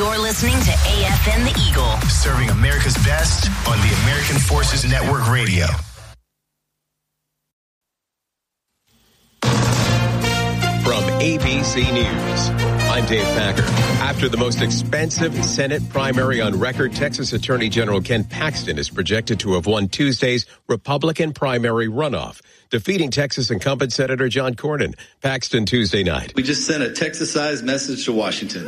You're listening to AFN The Eagle. Serving America's best on the American Forces Network Radio. From ABC News, I'm Dave Packer. After the most expensive Senate primary on record, Texas Attorney General Ken Paxton is projected to have won Tuesday's Republican primary runoff, defeating Texas incumbent Senator John Cornyn. Paxton Tuesday night. We just sent a Texas-sized message to Washington.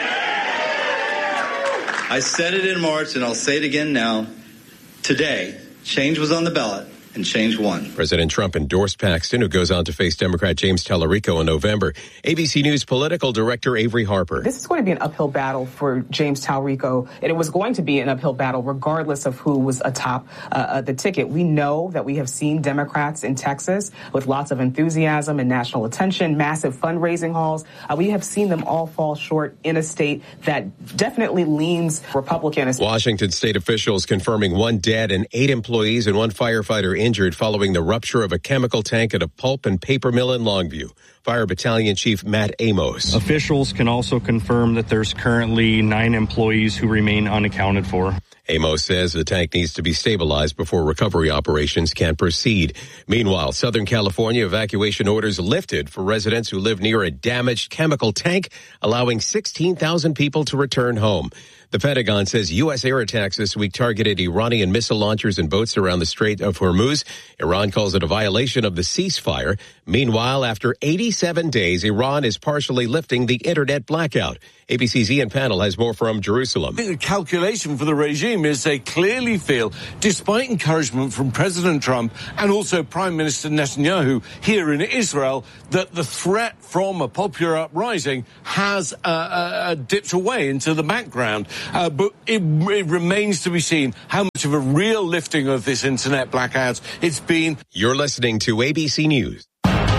I said it in March, and I'll say it again now. Today, change was on the ballot. And change won. President Trump endorsed Paxton, who goes on to face Democrat James Tallarico in November. ABC News political director Avery Harper. This is going to be an uphill battle for James Tallarico, and it was going to be an uphill battle regardless of who was atop the ticket. We know that we have seen Democrats in Texas with lots of enthusiasm and national attention, massive fundraising hauls. We have seen them all fall short in a state that definitely leans Republican. Washington state officials confirming 1 dead and 8 employees and 1 firefighter injured following the rupture of a chemical tank at a pulp and paper mill in Longview. Fire Battalion Chief Matt Amos. Officials can also confirm that there's currently 9 employees who remain unaccounted for. Amos says the tank needs to be stabilized before recovery operations can proceed. Meanwhile, Southern California evacuation orders lifted for residents who live near a damaged chemical tank, allowing 16,000 people to return home. The Pentagon says U.S. air attacks this week targeted Iranian missile launchers and boats around the Strait of Hormuz. Iran calls it a violation of the ceasefire. Meanwhile, after 87 days, Iran is partially lifting the internet blackout. ABC's Ian Pannell has more from Jerusalem. I think the calculation for the regime is they clearly feel, despite encouragement from President Trump and also Prime Minister Netanyahu here in Israel, that the threat from a popular uprising has dipped away into the background. But it remains to be seen how much of a real lifting of this internet blackout it's been. You're listening to ABC News.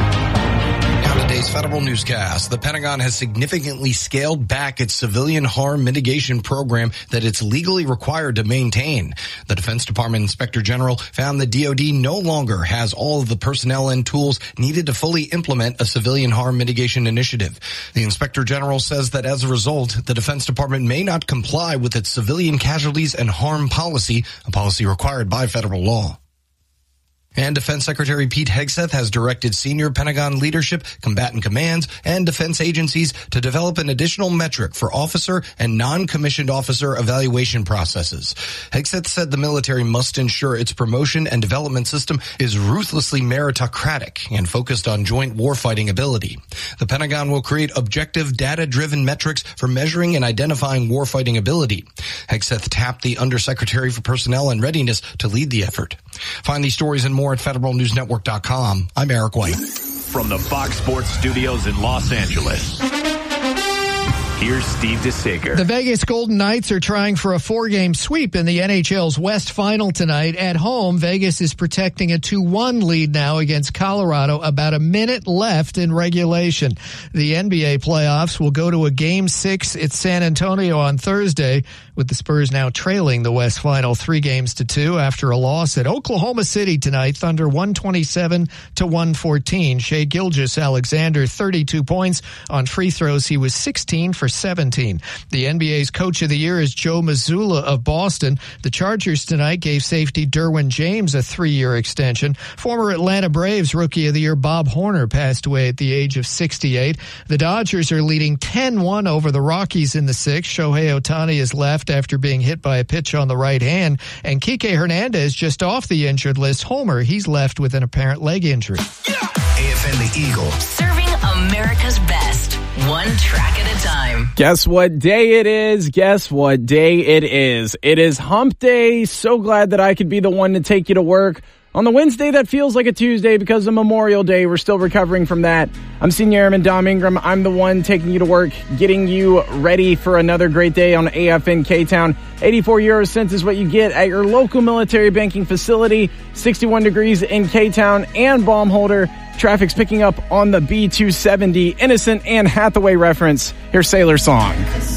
Today's federal newscast. The Pentagon has significantly scaled back its civilian harm mitigation program that it's legally required to maintain. The Defense Department Inspector General found the DoD no longer has all of the personnel and tools needed to fully implement a civilian harm mitigation initiative. The Inspector General says that as a result, the Defense Department may not comply with its civilian casualties and harm policy, a policy required by federal law. And Defense Secretary Pete Hegseth has directed senior Pentagon leadership, combatant commands, and defense agencies to develop an additional metric for officer and non-commissioned officer evaluation processes. Hegseth said the military must ensure its promotion and development system is ruthlessly meritocratic and focused on joint warfighting ability. The Pentagon will create objective, data-driven metrics for measuring and identifying warfighting ability. Hegseth tapped the Undersecretary for Personnel and Readiness to lead the effort. Find these stories and more at federalnewsnetwork.com. I'm Eric White. From the Fox Sports Studios in Los Angeles, here's Steve DeSager. The Vegas Golden Knights are trying for a 4-game sweep in the NHL's West Final tonight. At home, Vegas is protecting a 2-1 lead now against Colorado, about a minute left in regulation. The NBA playoffs will go to a Game 6 at San Antonio on Thursday, with the Spurs now trailing the West Final 3-2 after a loss at Oklahoma City tonight. Thunder 127-114. Shai Gilgeous-Alexander 32 points on free throws. He was 16 for 17. The NBA's Coach of the Year is Joe Mazzulla of Boston. The Chargers tonight gave safety Derwin James a 3-year extension. Former Atlanta Braves Rookie of the Year Bob Horner passed away at the age of 68. The Dodgers are leading 10-1 over the Rockies in the 6th. Shohei Ohtani is left after being hit by a pitch on the right hand. And Kike Hernandez just off the injured list. Homer, he's left with an apparent leg injury. AFN The Eagle. Serving America's best. One track at a time. Guess what day it is? Guess what day it is? It is Hump Day. So glad that I could be the one to take you to work on the Wednesday that feels like a Tuesday because of Memorial Day. We're still recovering from that. I'm Senior Airman Dom Ingram. I'm the one taking you to work, getting you ready for another great day on AFN K-Town. 84 euro cents is what you get at your local military banking facility. 61 degrees in K-Town and Baumholder. Traffic's picking up on the B270. Innocent Anne Hathaway reference. Here's Sailor Song.